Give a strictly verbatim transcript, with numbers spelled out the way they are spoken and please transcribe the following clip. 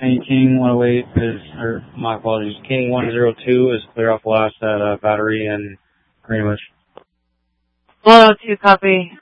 Hey, King one oh eight is, or my apologies, King one oh two is clear off last at uh, Battery and Greenwich. one oh two, copy.